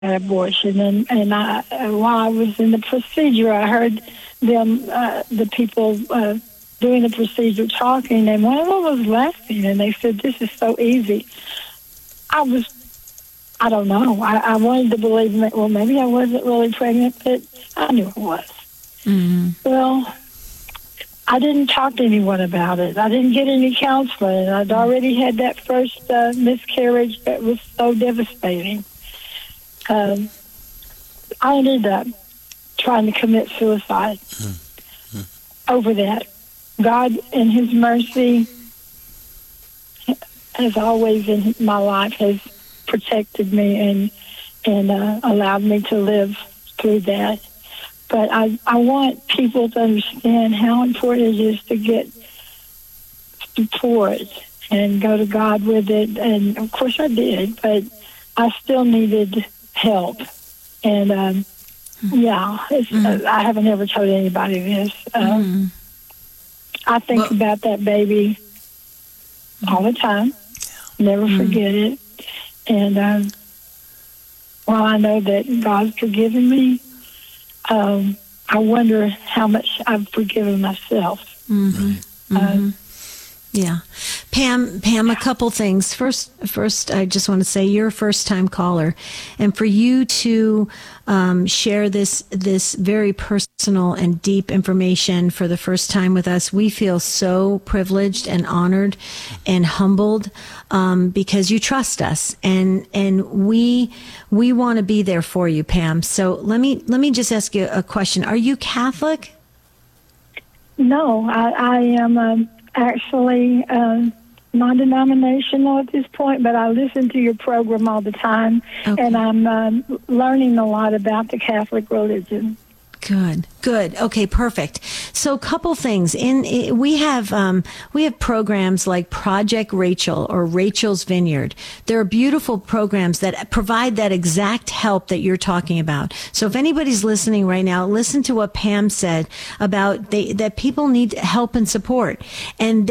abortion, and while I was in the procedure, I heard them, the people doing the procedure talking, and one of them was laughing, and they said, "This is so easy." I don't know. I wanted to believe that, well, maybe I wasn't really pregnant, but I knew I was. Mm-hmm. Well, I didn't talk to anyone about it. I didn't get any counseling. I'd already had that first miscarriage that was so devastating. I ended up trying to commit suicide over that. God, in His mercy, as always in my life, has protected me and allowed me to live through that. But I want people to understand how important it is to get support and go to God with it. And, of course, I did, but I still needed help. And, I haven't ever told anybody this. I think about that baby all the time. Never forget it. And while I know that God's forgiven me, I wonder how much I've forgiven myself. Yeah. Pam, a couple things. First, I just want to say you're a first-time caller. And for you to share this very personal and deep information for the first time with us, we feel so privileged and honored and humbled because you trust us. And we want to be there for you, Pam. So let me just ask you a question. Are you Catholic? No, I am actually non-denominational at this point, but I listen to your program all the time, and I'm learning a lot about the Catholic religion. Good. Okay, perfect. So a couple things. We have programs like Project Rachel or Rachel's Vineyard. There are beautiful programs that provide that exact help that you're talking about. So if anybody's listening right now, listen to what Pam said about that people need help and support. And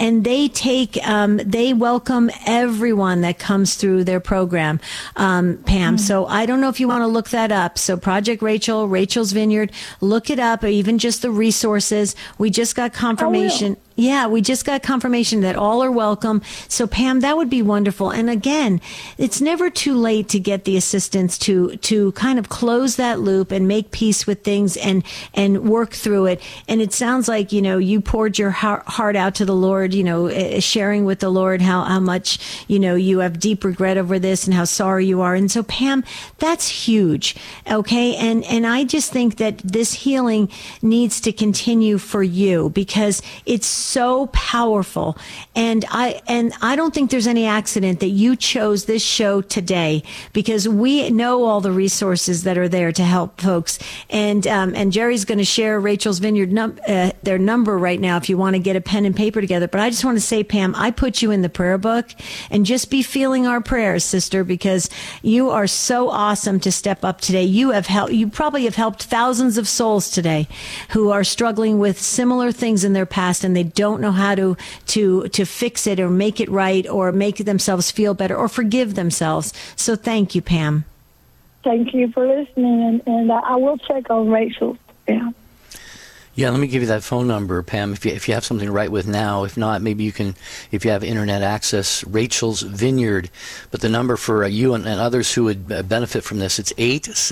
they welcome everyone that comes through their program, Pam. So I don't know if you want to look that up. So Project Rachel, Rachel's Vineyard, look it up, or even just the resources. We just got confirmation. Yeah, we just got confirmation that all are welcome. So Pam, that would be wonderful. And again, it's never too late to get the assistance to kind of close that loop and make peace with things and work through it. And it sounds like, you poured your heart out to the Lord, sharing with the Lord how much, you have deep regret over this and how sorry you are. And so Pam, that's huge. Okay. And I just think that this healing needs to continue for you because it's so powerful. And I don't think there's any accident that you chose this show today because we know all the resources that are there to help folks. And Jerry's going to share Rachel's Vineyard their number right now if you want to get a pen and paper together. But I just want to say, Pam, I put you in the prayer book and just be feeling our prayers, sister, because you are so awesome to step up today. You probably have helped thousands of souls today who are struggling with similar things in their past, and they don't know how to fix it or make it right or make themselves feel better or forgive themselves. So thank you, Pam. Thank you for listening, and I will check on Rachel. Yeah, let me give you that phone number, Pam, if you have something to write with now. If not, maybe you can, if you have internet access, Rachel's Vineyard. But the number for you and others who would benefit from this, it's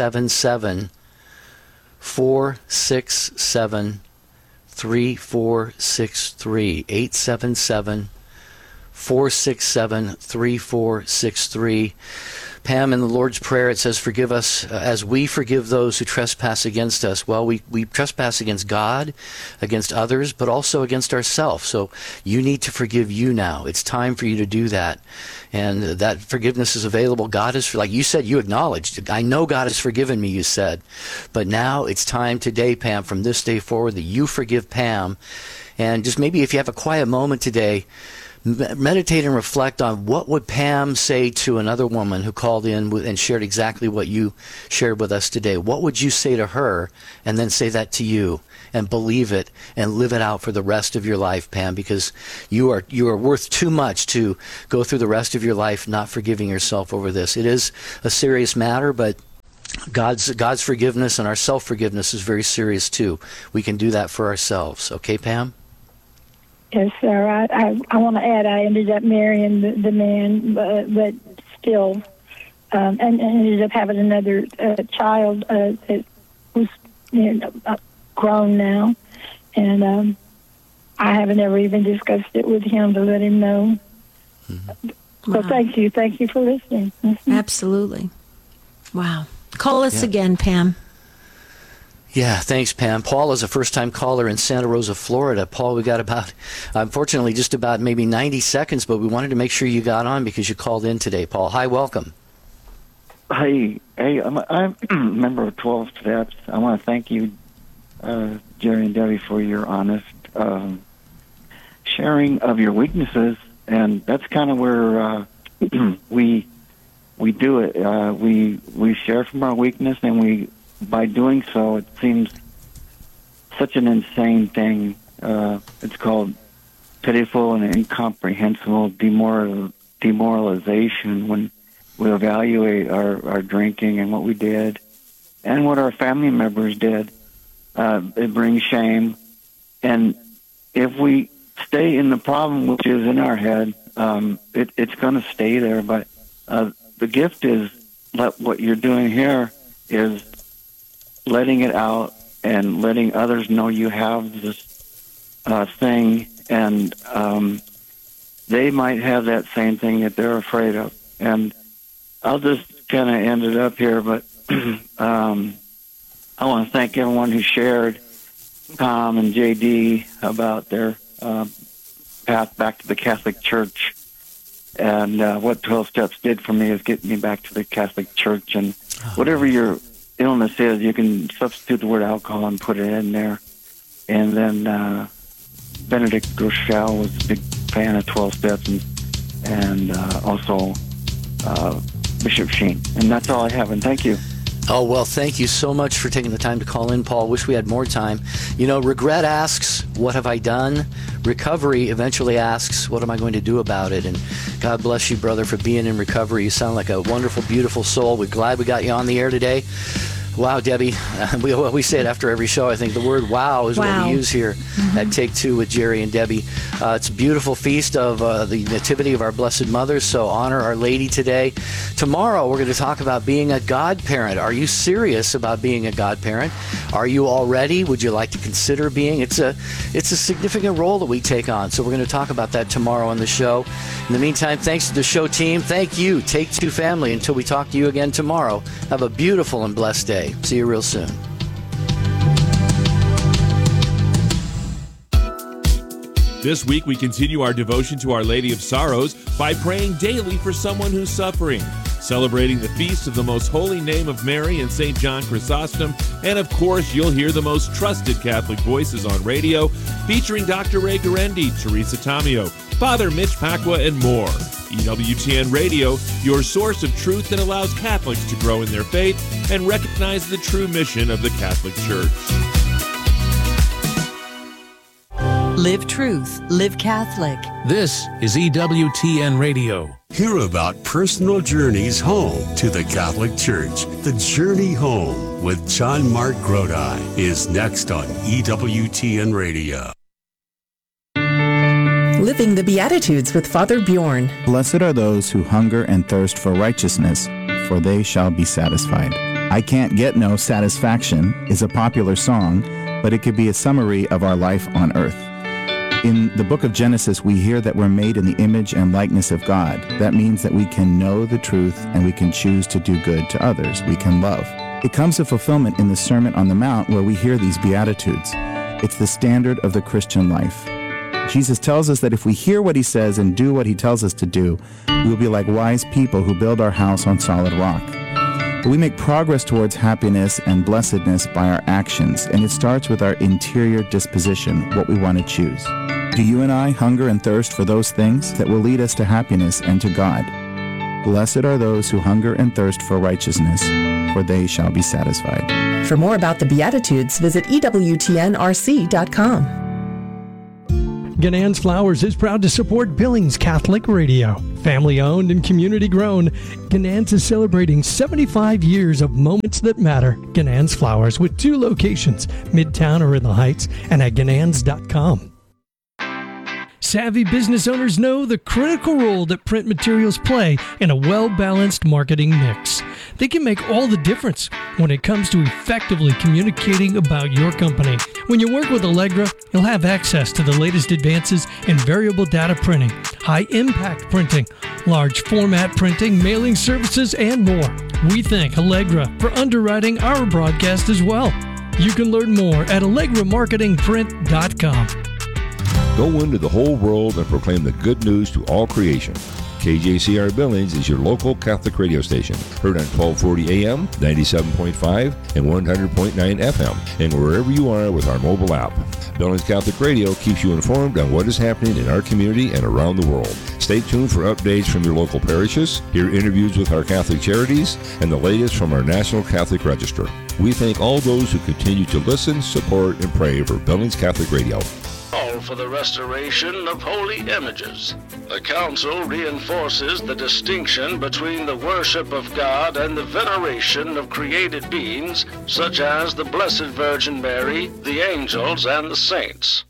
877-467-3463, 877-467-3463. Pam, in the Lord's Prayer, it says, forgive us as we forgive those who trespass against us. Well, we trespass against God, against others, but also against ourselves. So you need to forgive you now. It's time for you to do that. And that forgiveness is available. God is, like you said, you acknowledged, I know God has forgiven me, you said. But now it's time today, Pam, from this day forward, that you forgive Pam. And just maybe if you have a quiet moment today, meditate and reflect on what would Pam say to another woman who called in and shared exactly what you shared with us today. What would you say to her, and then say that to you, and believe it and live it out for the rest of your life, Pam, because you are worth too much to go through the rest of your life not forgiving yourself over this. It is a serious matter, but God's forgiveness and our self-forgiveness is very serious too. We can do that for ourselves. Okay, Pam? Yes, sir. I want to add, I ended up marrying the man, but still, and ended up having another child that was grown now, and I haven't ever even discussed it with him to let him know. Mm-hmm. So thank you for listening. Mm-hmm. Absolutely. Wow. Call us again, Pam. Yeah, thanks, Pam. Paul is a first-time caller in Santa Rosa, Florida. Paul, we got about, unfortunately, just about maybe 90 seconds, but we wanted to make sure you got on because you called in today. Paul, hi, welcome. Hey, I'm a member of 12 Steps. I want to thank you, Jerry and Debbie, for your honest sharing of your weaknesses, and that's kind of where we do it. We share from our weakness, and by doing so, it seems such an insane thing. It's called pitiful and incomprehensible demoralization when we evaluate our drinking and what we did and what our family members did. It brings shame. And if we stay in the problem, which is in our head, it's going to stay there. But the gift is what you're doing here is letting it out and letting others know you have this thing, and they might have that same thing that they're afraid of. And I'll just kind of end it up here, but I want to thank everyone who shared, Tom and JD, about their path back to the Catholic Church. And what 12 Steps did for me is get me back to the Catholic Church. And whatever your illness is, you can substitute the word alcohol and put it in there. And then Benedict Groeschel was a big fan of 12 Steps, and also Bishop Sheen. And that's all I have, and thank you. Oh, well, thank you so much for taking the time to call in, Paul. Wish we had more time. You know, regret asks, what have I done? Recovery eventually asks, what am I going to do about it? And God bless you, brother, for being in recovery. You sound like a wonderful, beautiful soul. We're glad we got you on the air today. Wow, Debbie. We say it after every show. I think the word wow is what we use here at Take Two with Jerry and Debbie. It's a beautiful feast of the Nativity of our Blessed Mother, so honor Our Lady today. Tomorrow, we're going to talk about being a godparent. Are you serious about being a godparent? Are you already? Would you like to consider being? It's a significant role that we take on, so we're going to talk about that tomorrow on the show. In the meantime, thanks to the show team. Thank you, Take Two family. Until we talk to you again tomorrow, have a beautiful and blessed day. See you real soon. This week we continue our devotion to Our Lady of Sorrows by praying daily for someone who's suffering, celebrating the feast of the most holy name of Mary and St. John Chrysostom, and of course you'll hear the most trusted Catholic voices on radio, featuring Dr. Ray Guarendi, Teresa Tomeo, Father Mitch Pacwa, and more. EWTN Radio, your source of truth that allows Catholics to grow in their faith and recognize the true mission of the Catholic Church. Live truth, live Catholic. This is EWTN Radio. Hear about personal journeys home to the Catholic Church. The Journey Home with John Mark Grodi is next on EWTN Radio. Living the Beatitudes with Father Bjorn. Blessed are those who hunger and thirst for righteousness, for they shall be satisfied. I Can't Get No Satisfaction is a popular song, but it could be a summary of our life on earth. In the book of Genesis, we hear that we're made in the image and likeness of God. That means that we can know the truth and we can choose to do good to others. We can love. It comes to fulfillment in the Sermon on the Mount where we hear these Beatitudes. It's the standard of the Christian life. Jesus tells us that if we hear what he says and do what he tells us to do, we'll be like wise people who build our house on solid rock. But we make progress towards happiness and blessedness by our actions, and it starts with our interior disposition, what we want to choose. Do you and I hunger and thirst for those things that will lead us to happiness and to God? Blessed are those who hunger and thirst for righteousness, for they shall be satisfied. For more about the Beatitudes, visit EWTNRC.com. Ganann's Flowers is proud to support Billings Catholic Radio. Family-owned and community-grown, Ganann's is celebrating 75 years of moments that matter. Ganann's Flowers with 2 locations, Midtown or in the Heights, and at ganans.com. Savvy business owners know the critical role that print materials play in a well-balanced marketing mix. They can make all the difference when it comes to effectively communicating about your company. When you work with Allegra, you'll have access to the latest advances in variable data printing, high-impact printing, large format printing, mailing services, and more. We thank Allegra for underwriting our broadcast as well. You can learn more at allegramarketingprint.com. Go into the whole world and proclaim the good news to all creation. KJCR Billings is your local Catholic radio station, heard on 1240 AM, 97.5, and 100.9 FM, and wherever you are with our mobile app. Billings Catholic Radio keeps you informed on what is happening in our community and around the world. Stay tuned for updates from your local parishes, hear interviews with our Catholic charities, and the latest from our National Catholic Register. We thank all those who continue to listen, support, and pray for Billings Catholic Radio. All for the restoration of holy images. The Council reinforces the distinction between the worship of God and the veneration of created beings, such as the Blessed Virgin Mary, the angels, and the saints.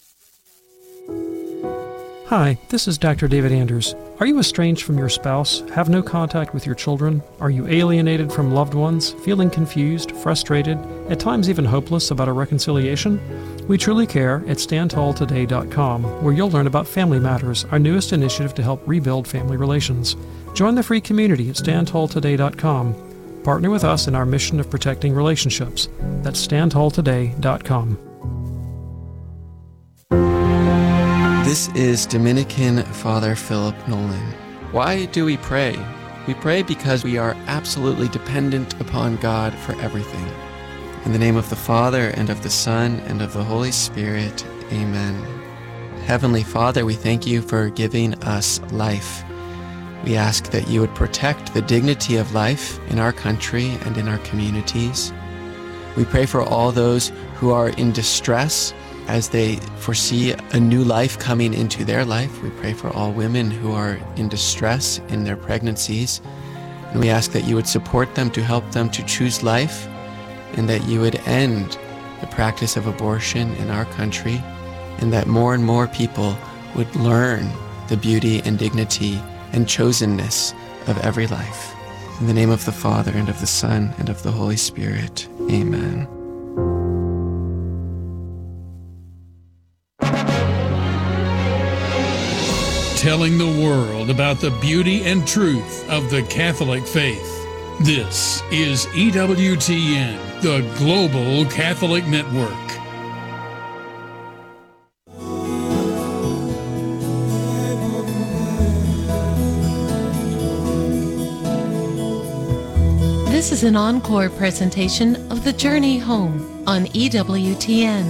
Hi, this is Dr. David Anders. Are you estranged from your spouse, have no contact with your children? Are you alienated from loved ones, feeling confused, frustrated, at times even hopeless about a reconciliation? We truly care at StandTallToday.com, where you'll learn about Family Matters, our newest initiative to help rebuild family relations. Join the free community at StandTallToday.com. Partner with us in our mission of protecting relationships. That's StandTallToday.com. This is Dominican Father Philip Nolan. Why do we pray? We pray because we are absolutely dependent upon God for everything. In the name of the Father, and of the Son, and of the Holy Spirit, amen. Heavenly Father, we thank you for giving us life. We ask that you would protect the dignity of life in our country and in our communities. We pray for all those who are in distress as they foresee a new life coming into their life. We pray for all women who are in distress in their pregnancies. And we ask that you would support them to help them to choose life, and that you would end the practice of abortion in our country, and that more and more people would learn the beauty and dignity and chosenness of every life. In the name of the Father, and of the Son, and of the Holy Spirit, amen. Telling the world about the beauty and truth of the Catholic faith. This is EWTN, the Global Catholic Network. This is an encore presentation of The Journey Home on EWTN.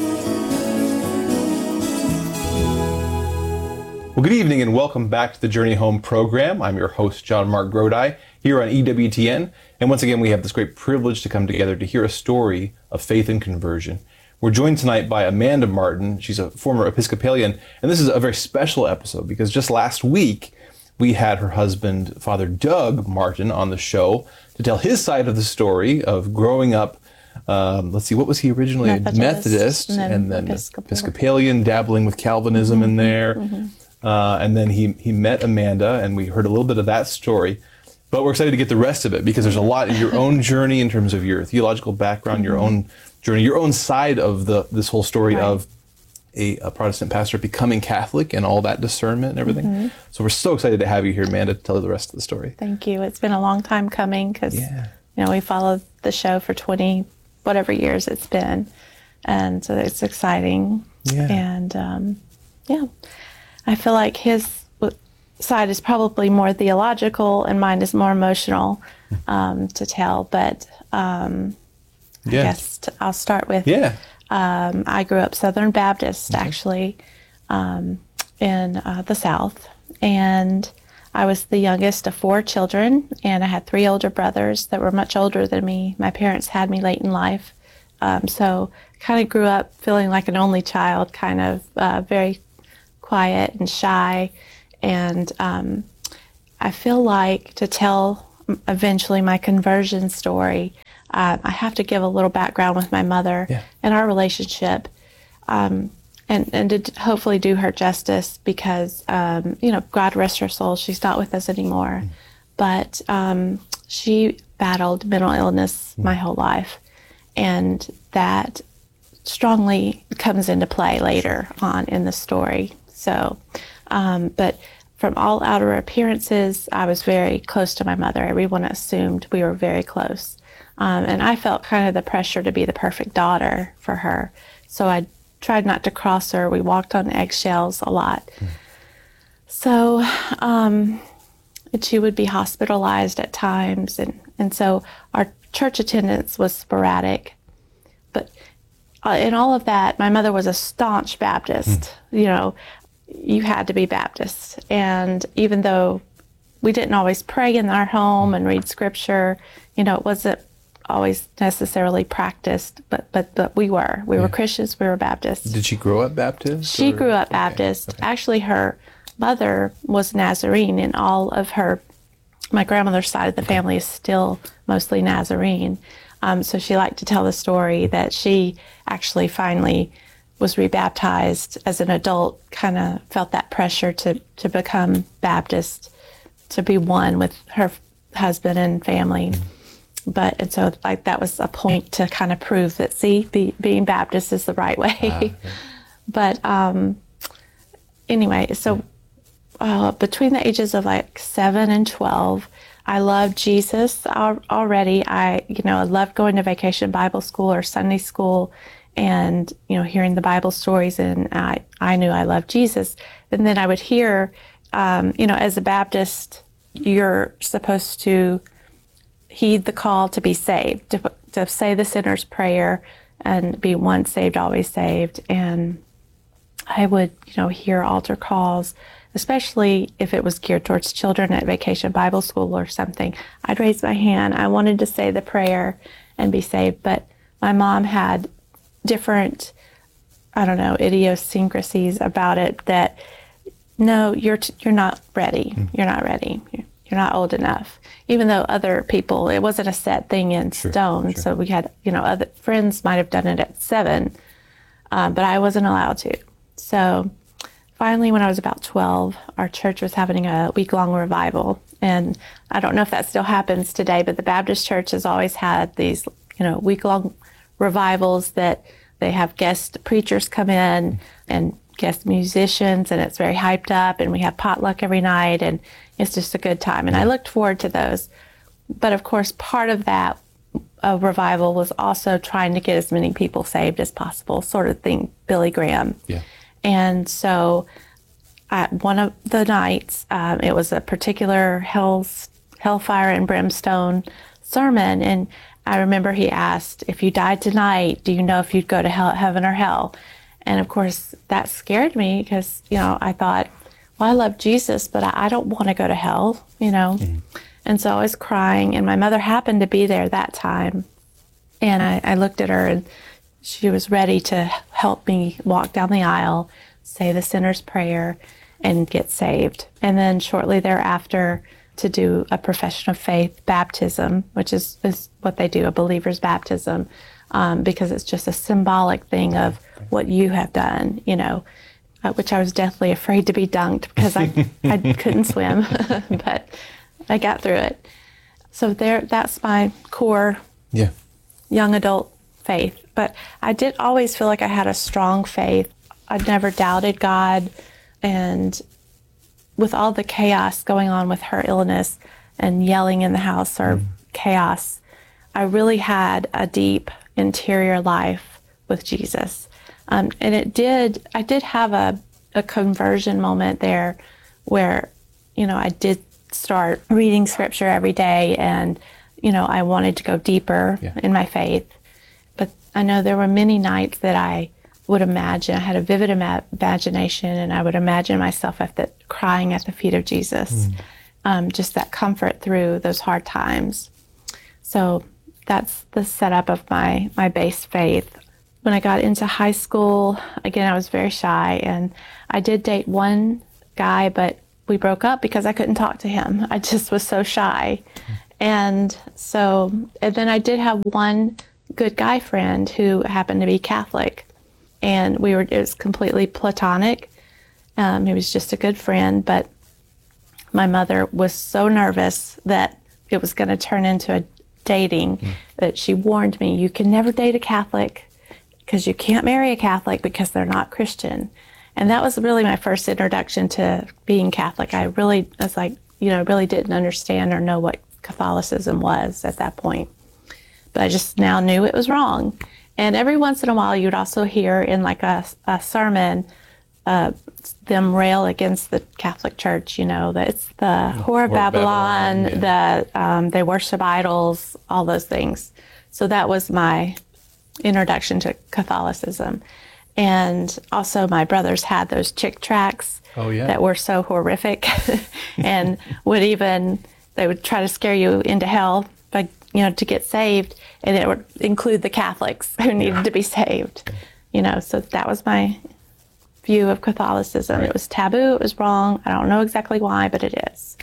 Well, good evening and welcome back to the Journey Home program. I'm your host, John Mark Grodi, here on EWTN. And once again, we have this great privilege to come together to hear a story of faith and conversion. We're joined tonight by Amanda Martin. She's a former Episcopalian. And this is a very special episode because just last week, we had her husband, Father Doug Martin, on the show to tell his side of the story of growing up. Let's see, what was he originally? Methodist and then Episcopalian, dabbling with Calvinism in there. And then he met Amanda, and we heard a little bit of that story. But we're excited to get the rest of it because there's a lot in your own journey in terms of your theological background, your own journey, your own side of this whole story of a Protestant pastor becoming Catholic and all that discernment and everything. So we're so excited to have you here, Amanda, to tell the rest of the story. Thank you. It's been a long time coming because we followed the show for 20 whatever years it's been, and so it's exciting. And I feel like his side is probably more theological and mine is more emotional to tell, but I guess I'll start with I grew up Southern Baptist actually in the South, and I was the youngest of 4 children, and I had 3 older brothers that were much older than me. My parents had me late in life, so kind of grew up feeling like an only child, kind of very quiet and shy. And I feel like to tell eventually my conversion story, I have to give a little background with my mother and our relationship, and to hopefully do her justice because, God rest her soul, she's not with us anymore. But she battled mental illness my whole life, and that strongly comes into play later on in the story. So, but from all outer appearances, I was very close to my mother. Everyone assumed we were very close. And I felt kind of the pressure to be the perfect daughter for her. So I tried not to cross her. We walked on eggshells a lot. So she would be hospitalized at times. And so our church attendance was sporadic. But in all of that, my mother was a staunch Baptist. You had to be Baptist. And even though we didn't always pray in our home and read scripture, it wasn't always necessarily practiced, but we were. We were Christians, we were Baptists. Did she grow up Baptist? She grew up Baptist. Okay. Actually, her mother was Nazarene, and all of my grandmother's side of the family is still mostly Nazarene. So she liked to tell the story that she actually finally was rebaptized as an adult, kind of felt that pressure to become Baptist, to be one with her husband and family. And so that was a point to kind of prove that, being Baptist is the right way. But anyway, so between the ages of 7 and 12, I loved Jesus already. I loved going to vacation Bible school or Sunday school and, hearing the Bible stories, and I knew I loved Jesus. And then I would hear, as a Baptist, you're supposed to heed the call to be saved, to say the sinner's prayer and be once saved, always saved. And I would, hear altar calls, especially if it was geared towards children at vacation Bible school or something. I'd raise my hand. I wanted to say the prayer and be saved, but my mom had different, idiosyncrasies about it that, no, you're not ready. You're not ready. You're not old enough. Even though other people, it wasn't a set thing in stone. Sure. So we had, other friends might have done it at 7, but I wasn't allowed to. So finally, when I was about 12, our church was having a week-long revival. And I don't know if that still happens today, but the Baptist church has always had these, week-long revivals that they have guest preachers come in and guest musicians, and it's very hyped up, and we have potluck every night, and it's just a good time. And I looked forward to those. But of course, part of that revival was also trying to get as many people saved as possible, sort of thing, Billy Graham. Yeah. And so one of the nights, it was a particular hellfire and brimstone sermon, and I remember he asked, if you died tonight, do you know if you'd go to heaven or hell? And of course, that scared me because, I thought, well, I love Jesus, but I don't want to go to hell, And so I was crying, and my mother happened to be there that time. And I looked at her, and she was ready to help me walk down the aisle, say the sinner's prayer, and get saved. And then shortly thereafter, to do a profession of faith baptism, which is what they do, a believer's baptism, because it's just a symbolic thing of what you have done, which I was deathly afraid to be dunked because I couldn't swim, but I got through it. So that's my core young adult faith. But I did always feel like I had a strong faith. I'd never doubted God, and with all the chaos going on with her illness and yelling in the house or chaos, I really had a deep interior life with Jesus. And I did have a conversion moment there where, I did start reading scripture every day, and, I wanted to go deeper in my faith. But I know there were many nights that I would imagine, I had a vivid imagination, and I would imagine myself crying at the feet of Jesus, just that comfort through those hard times. So that's the setup of my base faith. when I got into high school, again, I was very shy, and I did date one guy, but we broke up because I couldn't talk to him. I just was so shy. And then I did have one good guy friend who happened to be Catholic, and it was completely platonic. He was just a good friend, but my mother was so nervous that it was going to turn into a dating that she warned me, you can never date a Catholic because you can't marry a Catholic because they're not Christian. And that was really my first introduction to being Catholic. I really didn't understand or know what Catholicism was at that point. But I just now knew it was wrong. And every once in a while, you'd also hear in like a sermon them rail against the Catholic Church, that it's the whore of Babylon, that they worship idols, all those things. So that was my introduction to Catholicism. And also my brothers had those chick tracts that were so horrific and they would try to scare you into hell by, to get saved, and it would include the Catholics who needed to be saved. So that was my view of Catholicism. Right. It was taboo, it was wrong. I don't know exactly why, but it is.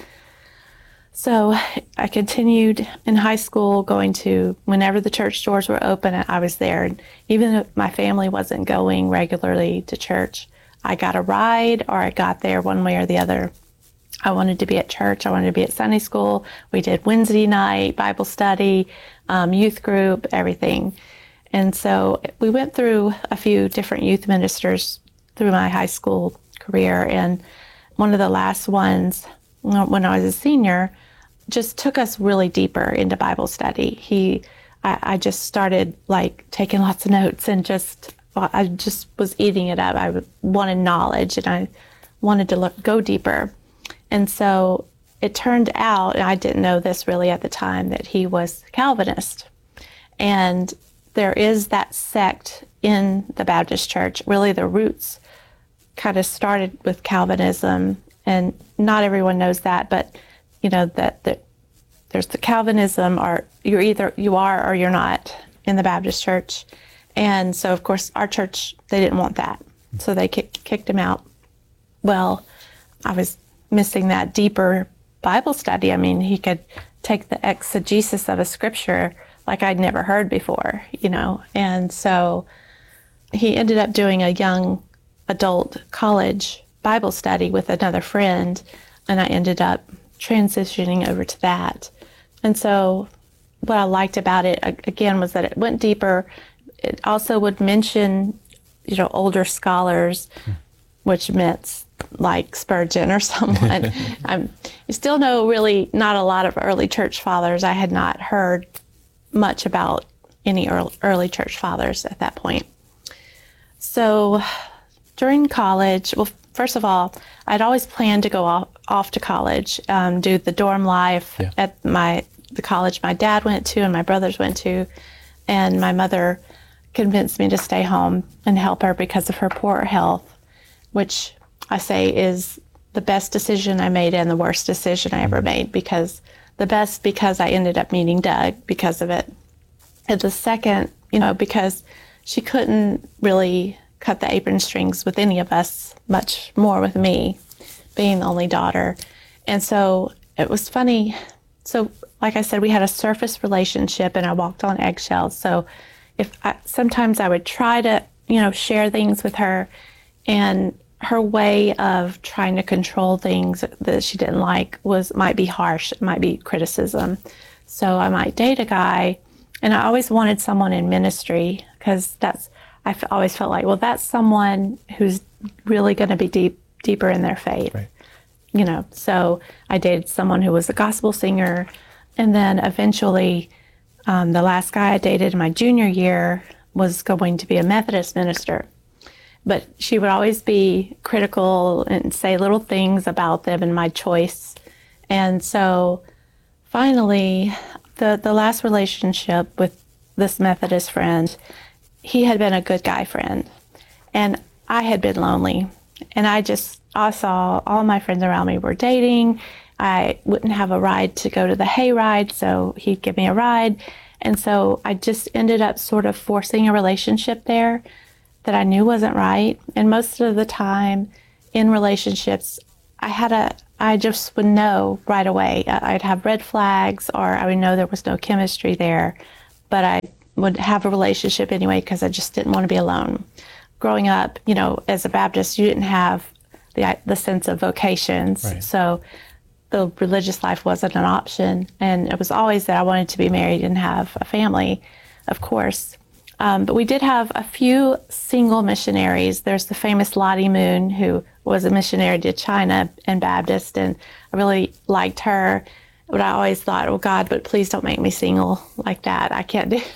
So I continued in high school going to, whenever the church doors were open, I was there. And even if my family wasn't going regularly to church, I got a ride or I got there one way or the other. I wanted to be at church. I wanted to be at Sunday school. We did Wednesday night, Bible study, youth group, everything. And so we went through a few different youth ministers through my high school career. And one of the last ones, when I was a senior, just took us really deeper into Bible study. I just started taking lots of notes and I just was eating it up. I wanted knowledge and I wanted to go deeper. And so it turned out, and I didn't know this really at the time, that he was Calvinist. And there is that sect in the Baptist Church. Really, the roots kind of started with Calvinism, and not everyone knows that, but that there's the Calvinism, or you are or you're not in the Baptist Church. And so, of course, our church, they didn't want that, so they kicked him out. Well, I was missing that deeper Bible study. I mean, he could take the exegesis of a scripture like I'd never heard before, and so he ended up doing a young adult college Bible study with another friend, and I ended up transitioning over to that. And so what I liked about it, again, was that it went deeper. It also would mention, older scholars, which meant like Spurgeon or someone. You still know really not a lot of early church fathers. I had not heard much about any early church fathers at that point. So during college, well, first of all, I'd always planned to go off to college, do the dorm life at the college my dad went to and my brothers went to, and my mother convinced me to stay home and help her because of her poor health, which I say is the best decision I made and the worst decision I ever made, because I ended up meeting Doug because of it. And the second, because she couldn't really cut the apron strings with any of us, much more with me, being the only daughter. And so it was funny. So like I said, we had a surface relationship and I walked on eggshells. So sometimes I would try to, share things with her, and her way of trying to control things that she didn't like might be harsh, it might be criticism. So I might date a guy, and I always wanted someone in ministry, because I always felt like, well, that's someone who's really going to be deeper in their faith. Right. So I dated someone who was a gospel singer, and then eventually the last guy I dated in my junior year was going to be a Methodist minister. But she would always be critical and say little things about them and my choice. And so finally, the last relationship with this Methodist friend, he had been a good guy friend, and I had been lonely. And I saw all my friends around me were dating. I wouldn't have a ride to go to the hayride, so he'd give me a ride. And so I just ended up sort of forcing a relationship there that I knew wasn't right. And most of the time in relationships, I just would know right away. I'd have red flags, or I would know there was no chemistry there, but I would have a relationship anyway because I just didn't want to be alone. Growing up, as a Baptist, you didn't have the sense of vocations. Right. So the religious life wasn't an option. And it was always that I wanted to be married and have a family, of course. But we did have a few single missionaries. There's the famous Lottie Moon, who was a missionary to China and Baptist, and I really liked her. But I always thought, oh God, but please don't make me single like that. I can't do,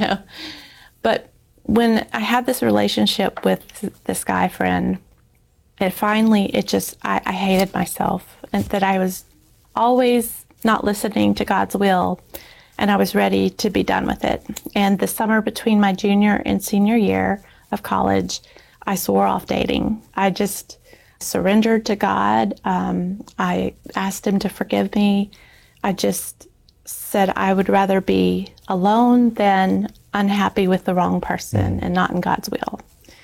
But when I had this relationship with this guy friend, I hated myself, and that I was always not listening to God's will. And I was ready to be done with it. And the summer between my junior and senior year of college, I swore off dating. I just surrendered to God. I asked him to forgive me. I just said I would rather be alone than unhappy with the wrong person and not in God's will.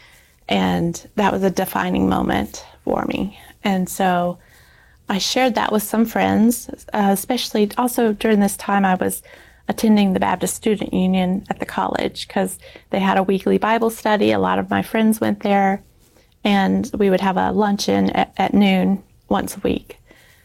And that was a defining moment for me. And so I shared that with some friends, especially also during this time I was attending the Baptist Student Union at the college because they had a weekly Bible study. A lot of my friends went there, and we would have a luncheon at noon once a week.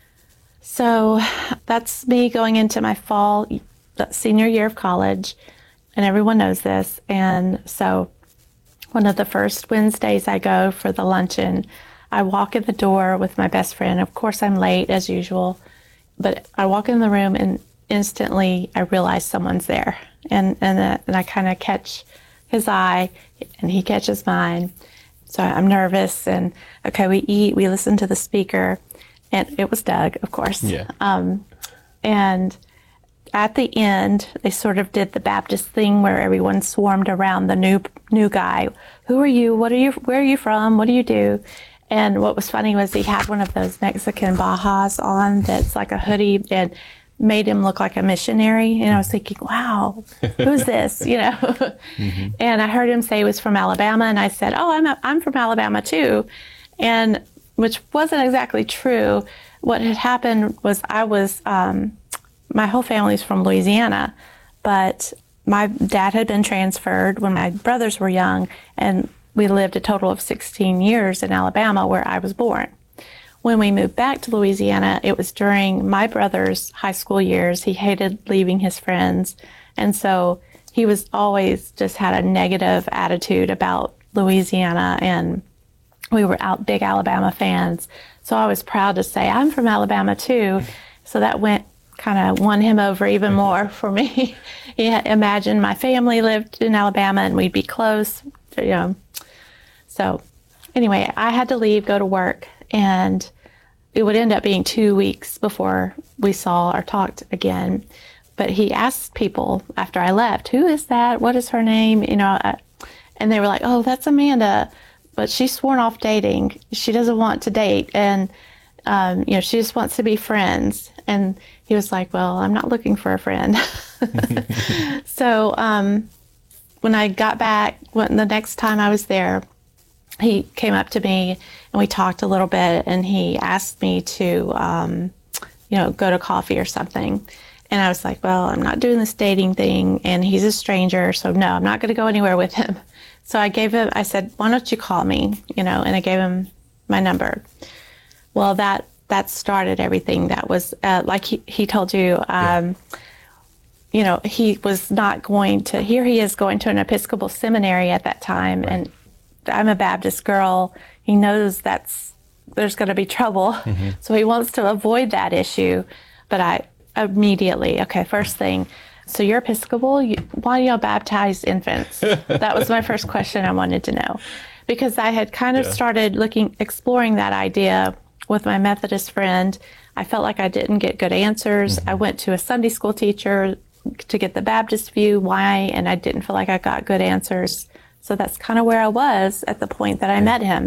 So that's me going into my fall senior year of college, and everyone knows this. And so one of the first Wednesdays I go for the luncheon, I walk in the door with my best friend. Of course, I'm late as usual, but I walk in the room and instantly I realize someone's there. And I kind of catch his eye and he catches mine. So I'm nervous, and okay, we eat, we listen to the speaker, and it was Doug, of course. Yeah. And at the end, they sort of did the Baptist thing where everyone swarmed around the new guy. Who are you? Where are you from? What do you do? And what was funny was he had one of those Mexican bajas on that's like a hoodie and made him look like a missionary. And I was thinking, wow, who's this? Mm-hmm. And I heard him say he was from Alabama. And I said, oh, I'm from Alabama too. And which wasn't exactly true. What had happened was my whole family's from Louisiana, but my dad had been transferred when my brothers were young, and we lived a total of 16 years in Alabama where I was born. When we moved back to Louisiana, it was during my brother's high school years. He hated leaving his friends, and so he was always just had a negative attitude about Louisiana, and we were big Alabama fans. So I was proud to say, I'm from Alabama too. So that kind of won him over even more for me. Imagine my family lived in Alabama and we'd be close, So anyway, I had to leave, go to work, and it would end up being 2 weeks before we saw or talked again. But he asked people after I left, who is that? What is her name? And they were like, oh, that's Amanda, but she's sworn off dating. She doesn't want to date. And, she just wants to be friends. And he was like, well, I'm not looking for a friend. So when I got back, the next time I was there, he came up to me and we talked a little bit, and he asked me to, go to coffee or something. And I was like, well, I'm not doing this dating thing, and he's a stranger, so no, I'm not going to go anywhere with him. So I said, why don't you call me, and I gave him my number. Well, that started everything. That was, like he told you, he was not going to, here he is going to an Episcopal seminary at that time, right. And I'm a Baptist girl. He knows there's going to be trouble, mm-hmm. So he wants to avoid that issue. But I immediately, first thing, so you're Episcopal, why do y'all baptize infants? That was my first question I wanted to know. Because I had kind of started exploring that idea with my Methodist friend. I felt like I didn't get good answers. Mm-hmm. I went to a Sunday school teacher to get the Baptist view, why, and I didn't feel like I got good answers. So that's kind of where I was at the point that I met him.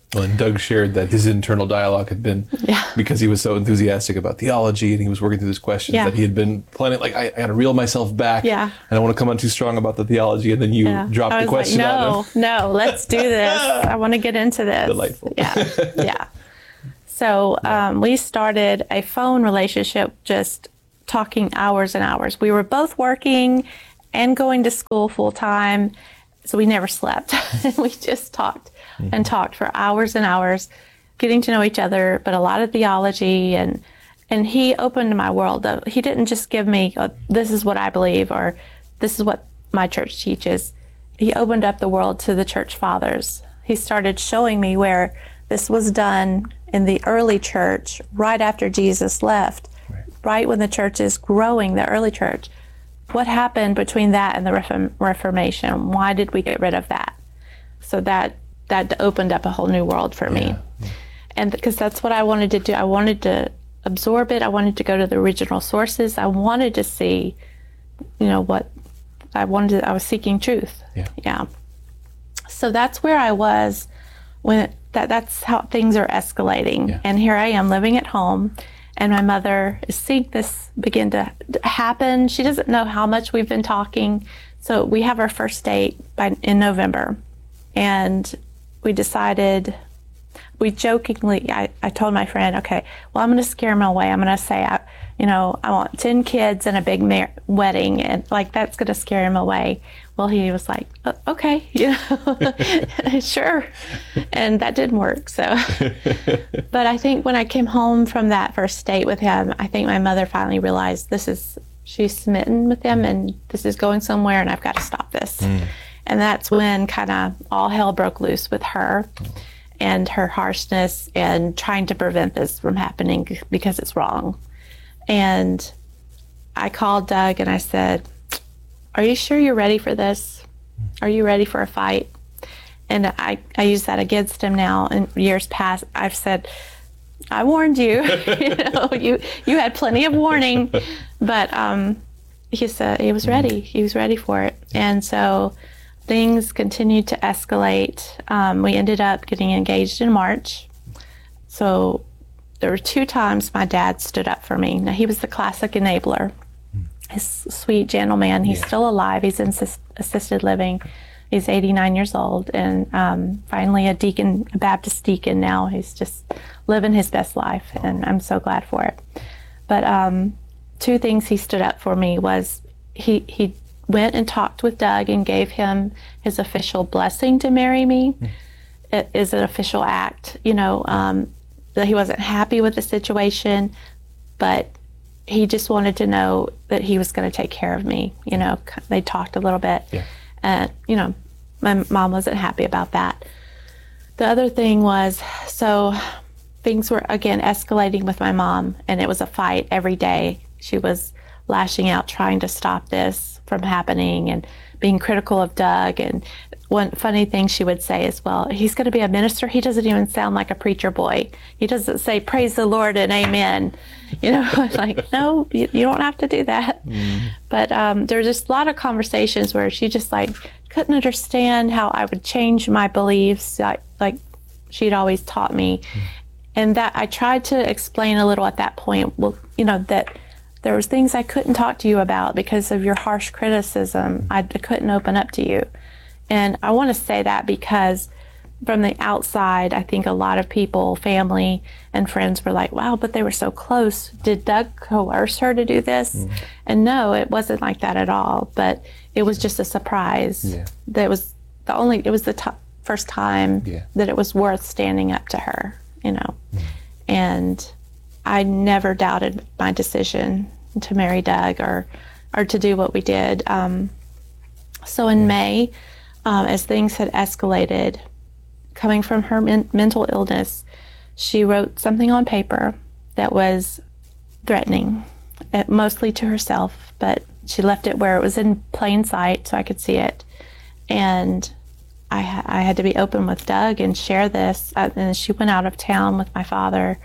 Well, and Doug shared that his internal dialogue had been because he was so enthusiastic about theology and he was working through these questions that he had been planning, like, I got to reel myself back. Yeah. I don't want to come on too strong about the theology. And then you dropped the question on him. No, let's do this. I want to get into this. Delightful. Yeah. So we started a phone relationship, just talking hours and hours. We were both working and going to school full time. So we never slept. We just talked and talked for hours and hours, getting to know each other, but a lot of theology. And he opened my world. He didn't just give me, this is what I believe, or this is what my church teaches. He opened up the world to the church fathers. He started showing me where this was done in the early church, right after Jesus left, right when the church is growing, the early church. What happened between that and the Reformation? Why did we get rid of that? So that opened up a whole new world for me. And because that's what I wanted to do. I wanted to absorb it. I wanted to go to the original sources. I wanted to see, what I wanted. I was seeking truth. Yeah. So that's where I was when that's how things are escalating. And here I am living at home. And my mother is seeing this begin to happen. She doesn't know how much we've been talking. So we have our first date in November. And we decided, we jokingly, I told my friend, okay, well, I'm going to scare him away. I'm going to say, I want 10 kids and a big wedding. And that's going to scare him away. Well, he was like, okay, sure. And that didn't work. So, but I think when I came home from that first date with him, I think my mother finally realized she's smitten with him and this is going somewhere and I've got to stop this. And that's when kind of all hell broke loose with her and her harshness and trying to prevent this from happening because it's wrong. And I called Doug and I said, are you sure you're ready for this? Are you ready for a fight? And I use that against him now. In years past, I've said, I warned you. You had plenty of warning. But he said he was ready. He was ready for it. And so things continued to escalate. We ended up getting engaged in March. So there were 2 times my dad stood up for me. Now, he was the classic enabler. He's a sweet, gentle man. He's still alive. He's in assisted living. He's 89 years old and finally a Baptist deacon now. He's just living his best life, and I'm so glad for it. But 2 things he stood up for me was he went and talked with Doug and gave him his official blessing to marry me. It is an official act, that he wasn't happy with the situation, but he just wanted to know that he was going to take care of me. They talked a little bit. And, my mom wasn't happy about that. The other thing was, so things were, again, escalating with my mom, and it was a fight every day. She was lashing out, trying to stop this from happening and being critical of Doug. And one funny thing she would say is, well, he's going to be a minister. He doesn't even sound like a preacher boy. He doesn't say, praise the Lord and amen. Like, no, you don't have to do that. But there were just a lot of conversations where she just couldn't understand how I would change my beliefs like she'd always taught me. And that I tried to explain a little at that point, that there was things I couldn't talk to you about because of your harsh criticism. I couldn't open up to you. And I want to say that because from the outside, I think a lot of people, family and friends were like, wow, but they were so close. Did Doug coerce her to do this? And no, it wasn't like that at all. But it was just a surprise. That it was the first time that it was worth standing up to her, And I never doubted my decision to marry Doug or to do what we did. So in May, as things had escalated, coming from her mental illness, she wrote something on paper that was threatening, mostly to herself, but she left it where it was in plain sight so I could see it. And I had to be open with Doug and share this. And she went out of town with my father,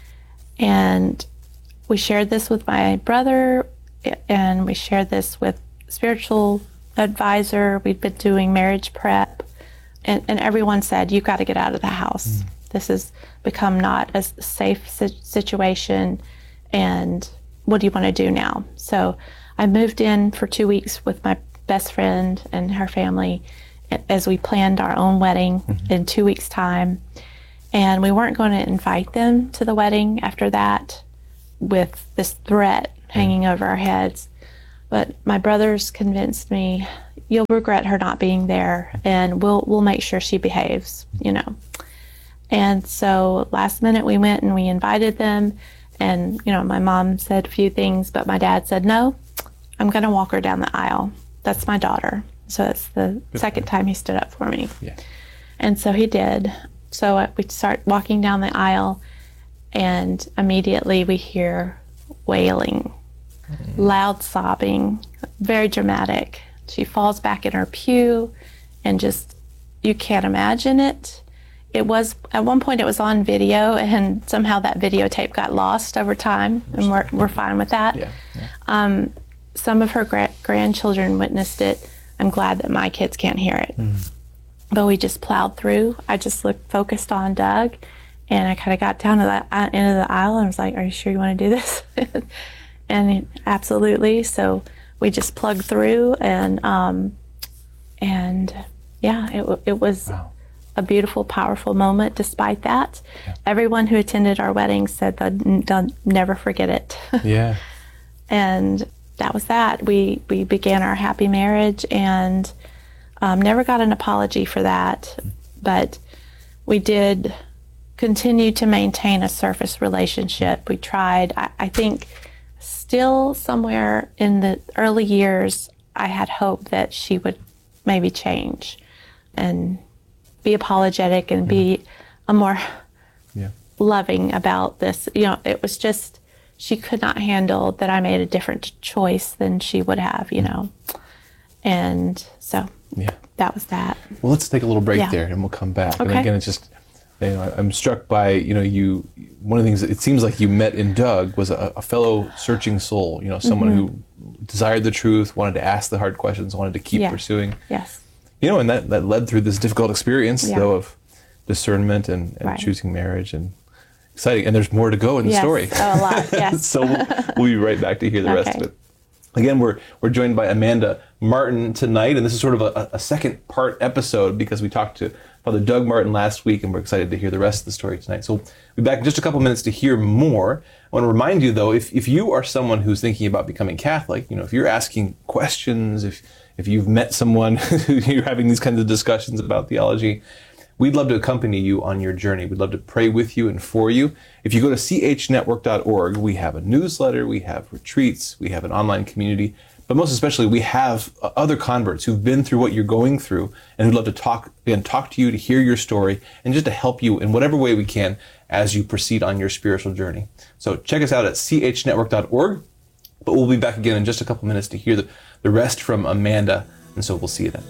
and we shared this with my brother, and we shared this with spiritual advisor. We'd been doing marriage prep, and everyone said, you've got to get out of the house. This has become not a safe situation, and what do you want to do now? So I moved in for 2 weeks with my best friend and her family as we planned our own wedding in 2 weeks' time. And we weren't going to invite them to the wedding after that with this threat hanging over our heads. But my brothers convinced me, you'll regret her not being there, and we'll make sure she behaves, you know. And so last minute we went and we invited them, and, you know, my mom said a few things, but my dad said, no, I'm going to walk her down the aisle. That's my daughter. So that's the second time he stood up for me. Yeah. And so he did. So we start walking down the aisle, and immediately we hear wailing, loud sobbing, very dramatic. She falls back in her pew, and just, you can't imagine it. It was, at one point it was on video, and somehow that videotape got lost over time, and we're fine with that. Yeah. Some of her grandchildren witnessed it. I'm glad that my kids can't hear it. But we just plowed through. I just focused on Doug, and I kind of got down to the end of the aisle and was like, are you sure you want to do this? And absolutely. So we just plugged through, and yeah, it was a beautiful, powerful moment despite that. Yeah. Everyone who attended our wedding said they'll never forget it. Yeah. And that was that. We began our happy marriage, and never got an apology for that, but we did continue to maintain a surface relationship. We tried. I think still somewhere in the early years, I had hope that she would maybe change and be apologetic and be a more loving about this. You know, it was just, she could not handle that I made a different choice than she would have, you know. And so that was that. Well, let's take a little break there, and we'll come back. Okay. And again, it's just, you know, I'm struck by, you know, one of the things that it seems like you met in Doug was a fellow searching soul, you know, someone who desired the truth, wanted to ask the hard questions, wanted to keep pursuing. Yes. You know, and that led through this difficult experience, though, of discernment and choosing marriage, and exciting. And there's more to go in the story. Oh, a lot, yes. So we'll be right back to hear the rest of it. Again, we're joined by Amanda Martin tonight, and this is sort of a second part episode because we talked to Father Doug Martin last week, and we're excited to hear the rest of the story tonight. So we'll be back in just a couple minutes to hear more. I want to remind you, though, if you are someone who's thinking about becoming Catholic, you know, if you're asking questions, if you've met someone who you're having these kinds of discussions about theology, we'd love to accompany you on your journey. We'd love to pray with you and for you. If you go to chnetwork.org, we have a newsletter, we have retreats, we have an online community, but most especially we have other converts who've been through what you're going through and who'd love to talk to you, to hear your story, and just to help you in whatever way we can as you proceed on your spiritual journey. So check us out at chnetwork.org, but we'll be back again in just a couple minutes to hear the rest from Amanda, and so we'll see you then.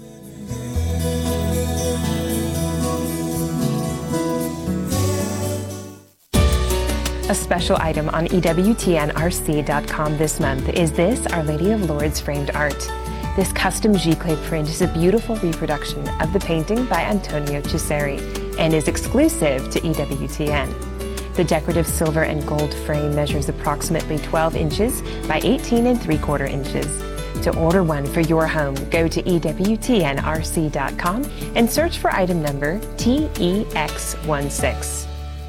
A special item on EWTNRC.com this month is this Our Lady of Lourdes framed art. This custom giclée print is a beautiful reproduction of the painting by Antonio Cesari and is exclusive to EWTN. The decorative silver and gold frame measures approximately 12 inches by 18 3/4 inches. To order one for your home, go to EWTNRC.com and search for item number TEX16.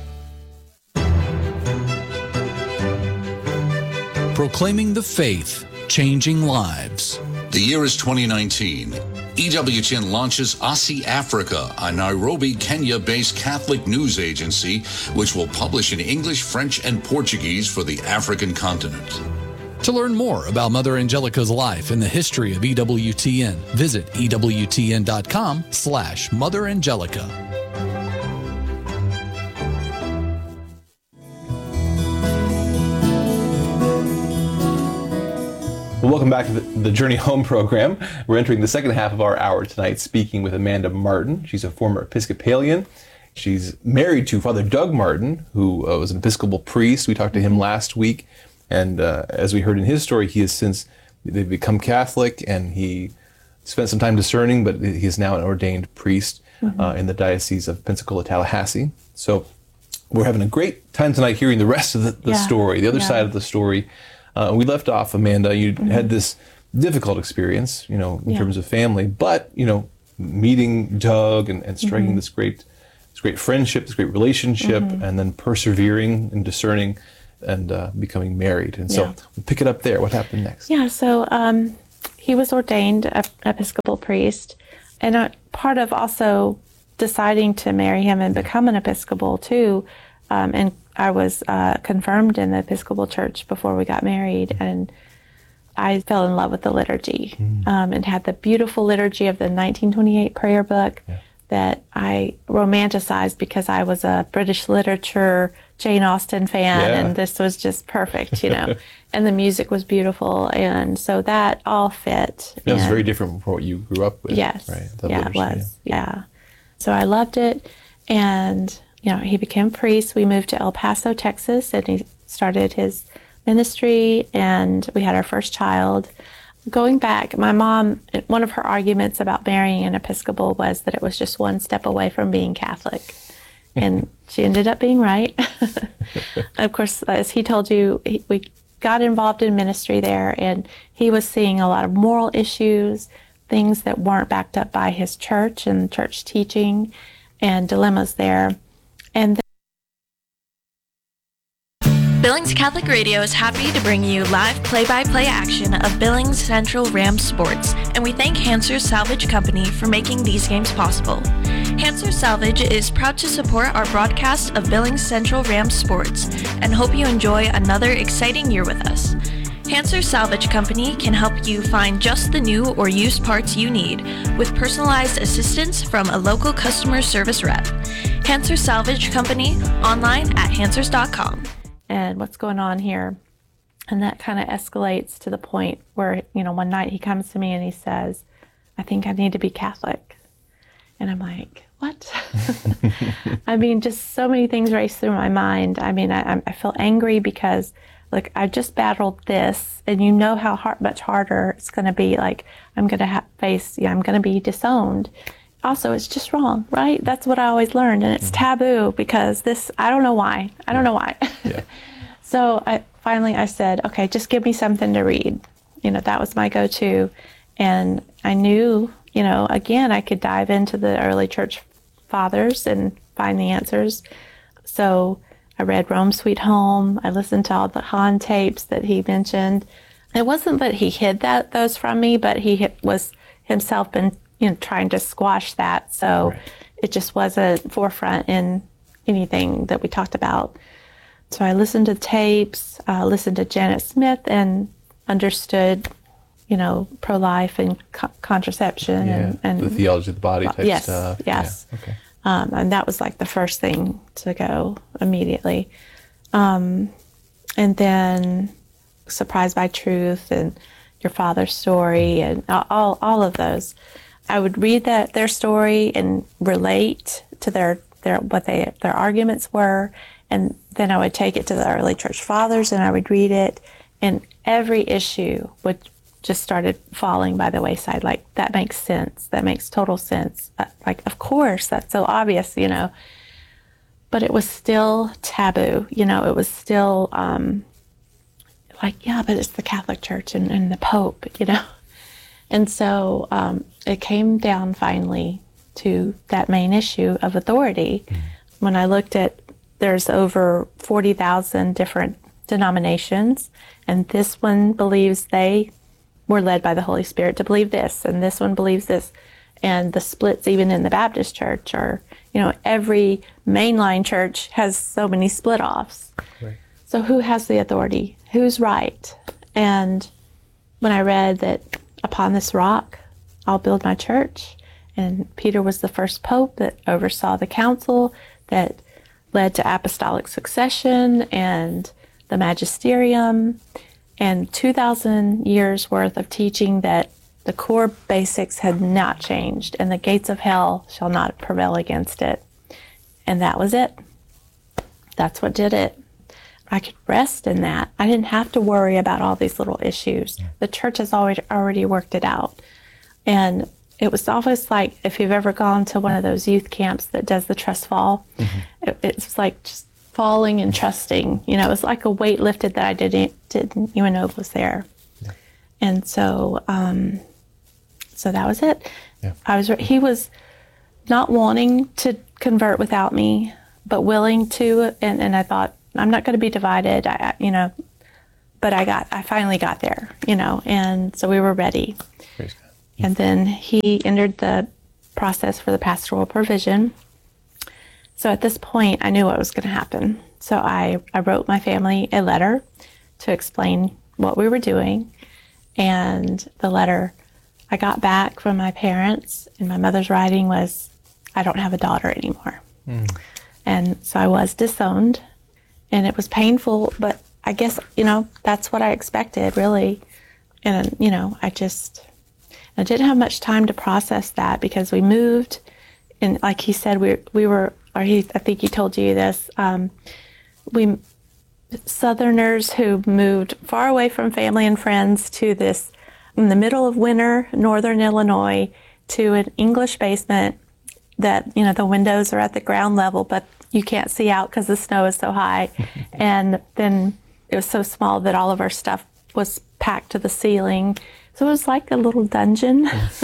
Proclaiming the faith, changing lives. The year is 2019. EWTN launches ASI Africa, a Nairobi, Kenya-based Catholic news agency, which will publish in English, French, and Portuguese for the African continent. To learn more about Mother Angelica's life and the history of EWTN, visit EWTN.com/Mother Angelica. Well, welcome back to the Journey Home program. We're entering the second half of our hour tonight, speaking with Amanda Martin. She's a former Episcopalian. She's married to Father Doug Martin, who was an Episcopal priest. We talked to him last week, and as we heard in his story, he has since they've become Catholic, and he spent some time discerning, but he's now an ordained priest in the Diocese of Pensacola, Tallahassee. So we're having a great time tonight hearing the rest of the story, the other side of the story. We left off, Amanda, you had this difficult experience, in terms of family, but, meeting Doug and striking this great friendship, this great relationship, and then persevering and discerning and becoming married. And so we'll pick it up there. What happened next? Yeah, so he was ordained Episcopal priest, and part of also deciding to marry him and become an Episcopal too, and I was confirmed in the Episcopal Church before we got married, and I fell in love with the liturgy and had the beautiful liturgy of the 1928 prayer book that I romanticized because I was a British literature Jane Austen fan, and this was just perfect, and the music was beautiful, and so that all fit. It was very different from what you grew up with. Yes, right? It was. Yeah. So I loved it, and he became priest. We moved to El Paso, Texas, and he started his ministry, and we had our first child. Going back, my mom, one of her arguments about marrying an Episcopal was that it was just one step away from being Catholic. And she ended up being right. Of course, as he told you, we got involved in ministry there, and he was seeing a lot of moral issues, things that weren't backed up by his church and church teaching, and dilemmas there. And Billings Catholic Radio is happy to bring you live play-by-play action of Billings Central Rams sports, and we thank Hanser's Salvage Company for making these games possible. Hanser's Salvage is proud to support our broadcast of Billings Central Rams sports, and hope you enjoy another exciting year with us. Hanser's Salvage Company can help you find just the new or used parts you need with personalized assistance from a local customer service rep. Hanser's Salvage Company, online at hansers.com. And what's going on here? And that kind of escalates to the point where, one night he comes to me and he says, I think I need to be Catholic. And I'm like, what? I mean, just so many things race through my mind. I mean, I feel angry because, I just battled this, and how much harder it's going to be. I'm going to I'm going to be disowned. Also, it's just wrong, right? That's what I always learned, and it's taboo because I don't know why. Yeah. So I said, okay, just give me something to read. That was my go-to, and I knew, again, I could dive into the early church fathers and find the answers. So I read Rome Sweet Home. I listened to all the Hahn tapes that he mentioned. It wasn't that he hid those from me, but he was himself been trying to squash that. So it just wasn't forefront in anything that we talked about. So I listened to tapes, listened to Janet Smith, and understood, pro-life and contraception and the theology of the body type stuff. Yes. Yeah. Okay. And that was the first thing to go immediately. And then Surprised by Truth and Your Father's Story and all of those. I would read their story and relate to their arguments were, and then I would take it to the early church fathers and I would read it, and every issue would just started falling by the wayside. That makes sense. That makes total sense. Of course, that's so obvious, But it was still taboo, It was still but it's the Catholic Church and the Pope, And so it came down finally to that main issue of authority. When I looked at, there's over 40,000 different denominations, and this one believes they were led by the Holy Spirit to believe this, and this one believes this. And the splits even in the Baptist church are, every mainline church has so many split-offs. Right. So who has the authority? Who's right? And when I read that upon this rock, I'll build my church, and Peter was the first pope that oversaw the council that led to apostolic succession and the magisterium, and 2,000 years worth of teaching that the core basics had not changed, and the gates of hell shall not prevail against it. And that was it. That's what did it. I could rest in that. I didn't have to worry about all these little issues. The church has already worked it out. And it was almost like if you've ever gone to one of those youth camps that does the trust fall, it's like just falling and trusting. You know, it was like a weight lifted that I didn't even know was there. Yeah. And so, so that was it. Yeah. He was not wanting to convert without me, but willing to. And I thought, I'm not going to be divided, but I finally got there, and so we were ready. Praise God. And then he entered the process for the pastoral provision. So at this point, I knew what was going to happen. So I wrote my family a letter to explain what we were doing. And the letter I got back from my parents in my mother's writing was, I don't have a daughter anymore. And so I was disowned. And it was painful, but I guess, that's what I expected, really. And, I didn't have much time to process that because we moved, and like he said, I think he told you this, we Southerners who moved far away from family and friends to this, in the middle of winter, northern Illinois, to an English basement that, the windows are at the ground level, but you can't see out because the snow is so high. And then it was so small that all of our stuff was packed to the ceiling. So it was like a little dungeon.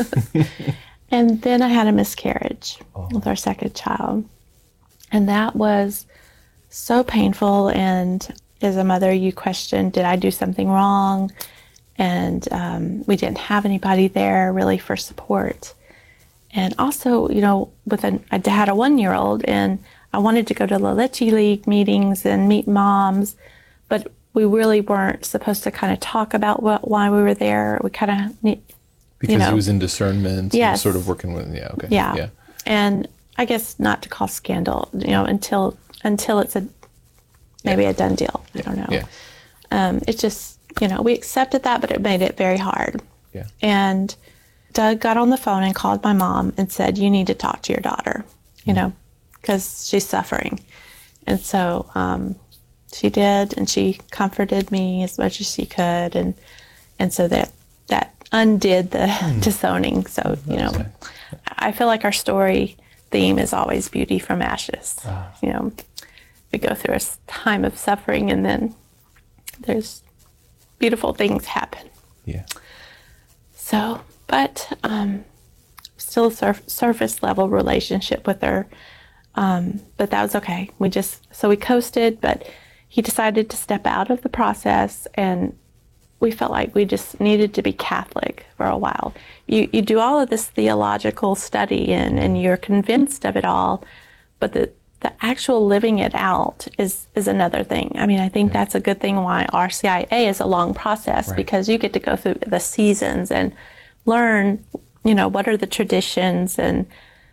And then I had a miscarriage with our second child. And that was so painful. And as a mother, you question, did I do something wrong? And we didn't have anybody there really for support. And also, I had a 1-year-old, and I wanted to go to La Leche League meetings and meet moms, but we really weren't supposed to kind of talk about why we were there. We kind of, because he was in discernment, yes, sort of working with, okay, yeah. And I guess not to cause scandal, until it's maybe a done deal. I don't know. Yeah. It just, we accepted that, but it made it very hard. Yeah. And Doug got on the phone and called my mom and said, "You need to talk to your daughter, because she's suffering." And so she did, and she comforted me as much as she could, and so that undid the disowning. So I feel like our story theme is always beauty from ashes. We go through a time of suffering, and then there's beautiful things happen. Yeah. So, but still a surface level relationship with her. But that was okay. We coasted, but he decided to step out of the process, and we felt like we just needed to be Catholic for a while. You do all of this theological study and you're convinced of it all, but the actual living it out is another thing. I mean, I think that's a good thing why RCIA is a long process, because you get to go through the seasons and learn, what are the traditions and,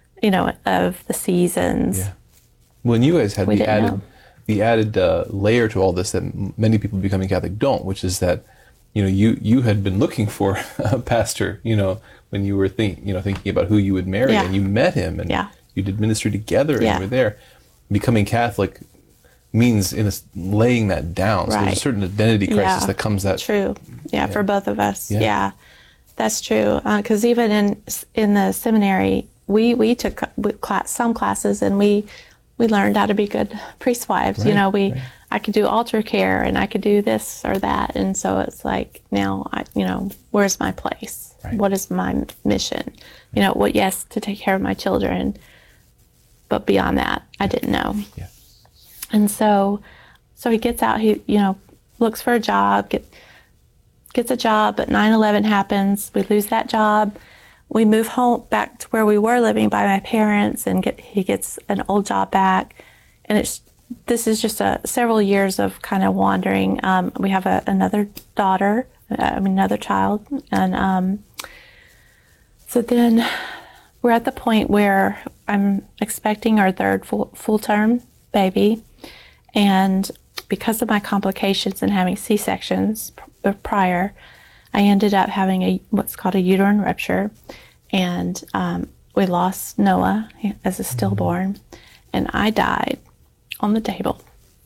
of the seasons. Yeah. When you guys had the added layer to all this that many people becoming Catholic don't, which is that, you had been looking for a pastor, when you were thinking about who you would marry, and you met him, and you did ministry together, and you were there. Becoming Catholic means laying that down. So there's a certain identity crisis that comes that. True. Yeah, for both of us. Yeah, that's true. Because even in the seminary, we took some classes, and we learned how to be good priest wives. I could do altar care, and I could do this or that, and so it's like now where's my place? Right. What is my mission? Yes, to take care of my children, but beyond that, I didn't know. Yeah. And so he gets out. He looks for a job, gets a job, but 9/11 happens. We lose that job. We move home back to where we were living by my parents, and he gets an old job back, and this is just several years of kind of wandering. We have another daughter, another child, and so then we're at the point where I'm expecting our third full-term baby, and because of my complications and having C-sections prior, I ended up having what's called a uterine rupture, and we lost Noah as a stillborn, and I died on the table.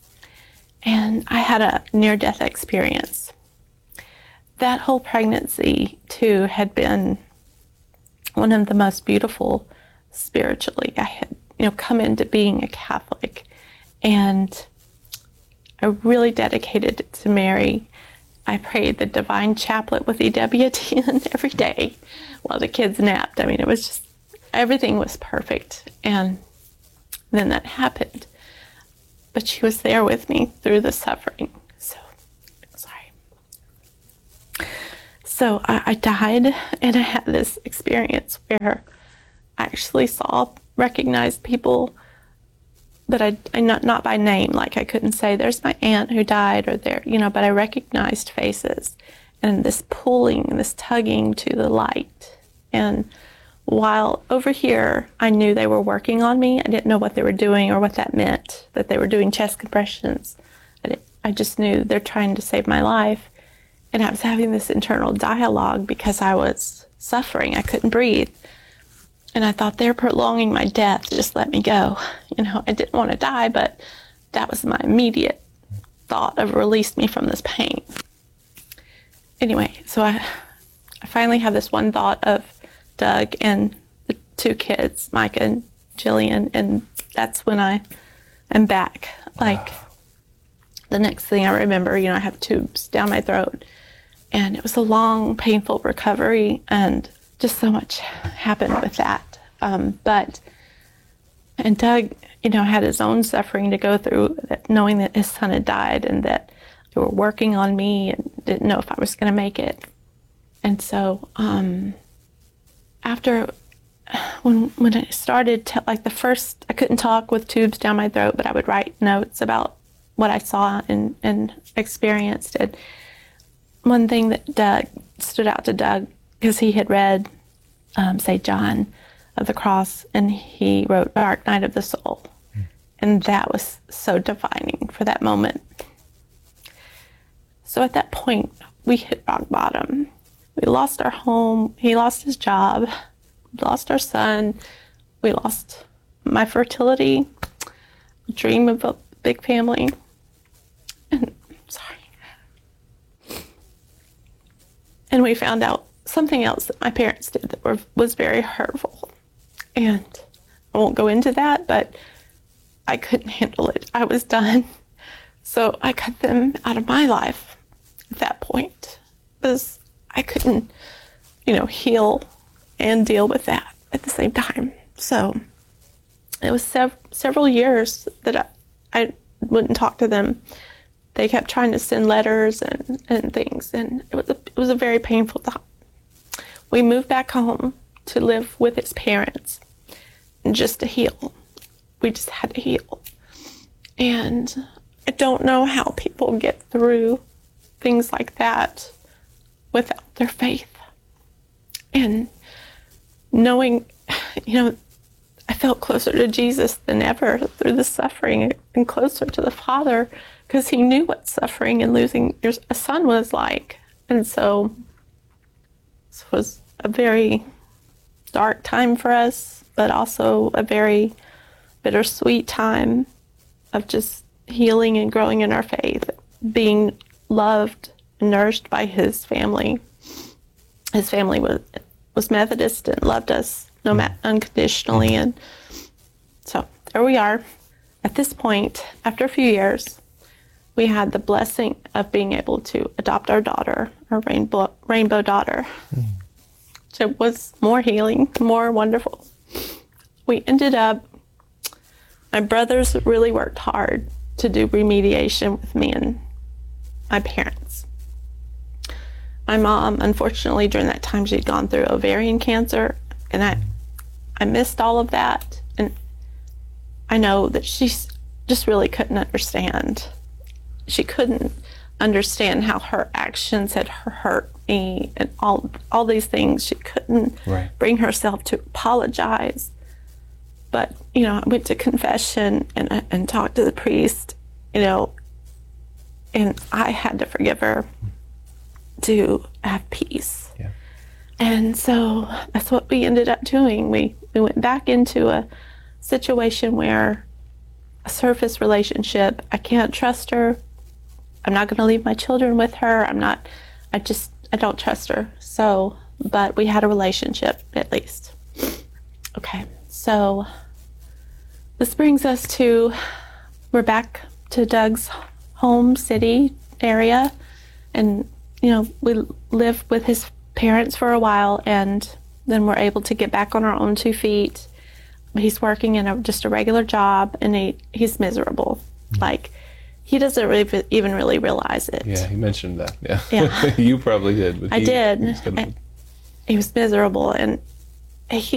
And I had a near-death experience. That whole pregnancy, too, had been one of the most beautiful spiritually. I had, come into being a Catholic, and I really dedicated it to Mary. I prayed the Divine Chaplet with EWTN every day while the kids napped. I mean, it was just, everything was perfect. And then that happened. But she was there with me through the suffering. So I died, and I had this experience where I actually recognized people that I not by name, like I couldn't say there's my aunt who died or there, but I recognized faces, and this pulling, this tugging to the light. And while over here, I knew they were working on me. I didn't know what they were doing or what that meant, that they were doing chest compressions. I just knew they're trying to save my life. And I was having this internal dialogue because I was suffering. I couldn't breathe. And I thought, they're prolonging my death. Just let me go. I didn't want to die, but that was my immediate thought of release me from this pain. Anyway, so I finally have this one thought of Doug and the two kids, Micah and Jillian, and that's when I am back. Like, the next thing I remember, I have tubes down my throat. And it was a long, painful recovery, and just so much happened with that. And Doug, had his own suffering to go through, knowing that his son had died and that they were working on me and didn't know if I was going to make it. And so after, when I started, I couldn't talk with tubes down my throat, but I would write notes about what I saw and experienced. And one thing that stood out to Doug, because he had read St. John of the Cross, and he wrote Dark Night of the Soul. And that was so defining for that moment. So at that point, we hit rock bottom. We lost our home. He lost his job. We lost our son. We lost my fertility, dream of a big family. And we found out something else that my parents did that was very hurtful. And I won't go into that, but I couldn't handle it. I was done. So I cut them out of my life at that point, because I couldn't, heal and deal with that at the same time. So it was several years that I wouldn't talk to them. They kept trying to send letters and things, and it was a very painful time. We moved back home to live with his parents, and just to heal. We just had to heal. And I don't know how people get through things like that without their faith. And knowing, I felt closer to Jesus than ever through the suffering, and closer to the Father, because he knew what suffering and losing a son was like. And so this was a very dark time for us, but also a very bittersweet time of just healing and growing in our faith, being loved and nourished by his family. His family was Methodist and loved us unconditionally. And so there we are. At this point, after a few years, we had the blessing of being able to adopt our daughter, our rainbow daughter. So it was more healing, more wonderful. We ended up, my brothers really worked hard to do remediation with me and my parents. My mom, unfortunately, during that time, she'd gone through ovarian cancer, and I missed all of that. And I know that she just really couldn't understand. She couldn't understand how her actions had hurt me and all these things. She couldn't bring herself to apologize. But, I went to confession and talked to the priest, and I had to forgive her to have peace. Yeah. And so that's what we ended up doing. We went back into a situation where a surface relationship, I can't trust her. I'm not going to leave my children with her. I don't trust her. So but we had a relationship at least. Okay, so this brings us to, we're back to Doug's home city area, and we lived with his parents for a while, and then we're able to get back on our own 2 feet. He's working in just a regular job, and he's miserable. Like, he doesn't even really realize it. Yeah, he mentioned that. Yeah. You probably did. But I did. He was miserable, and he